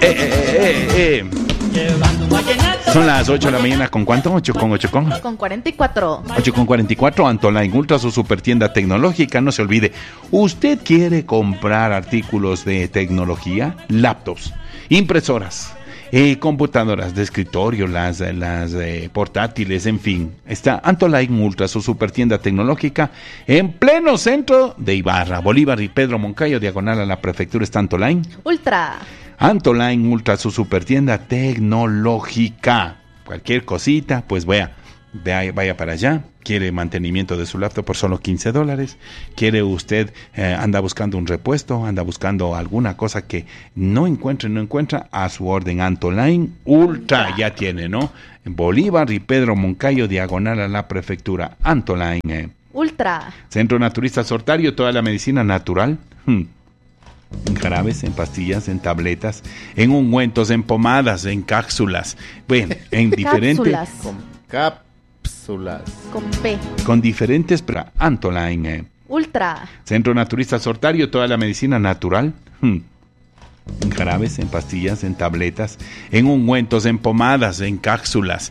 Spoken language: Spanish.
Son las 8 de la mañana, ¿con cuánto? Con 44. 8:44, Antoline Ultra, su super tienda tecnológica. No se olvide, ¿usted quiere comprar artículos de tecnología? Laptops, impresoras, computadoras de escritorio, las portátiles, en fin. Está Antoline Ultra, su super tienda tecnológica, en pleno centro de Ibarra, Bolívar y Pedro Moncayo, diagonal a la prefectura. Está Antoline Ultra. Antoline Ultra, su super tienda tecnológica. Cualquier cosita, pues vaya para allá. Quiere mantenimiento de su laptop por solo $15. Quiere usted, anda buscando un repuesto, anda buscando alguna cosa que no encuentra, a su orden. Antoline Ultra ya tiene, ¿no? En Bolívar y Pedro Moncayo, diagonal a la prefectura. Antoline Ultra. Centro Naturista Sortario, toda la medicina natural. En jarabes, en pastillas, en tabletas, en ungüentos, en pomadas, en cápsulas. Bueno, en diferentes... Cápsulas. Con P. Con diferentes... Antoline Ultra. Centro Naturista Sortario, toda la medicina natural. En jarabes, en pastillas, en tabletas, en ungüentos, en pomadas, en cápsulas.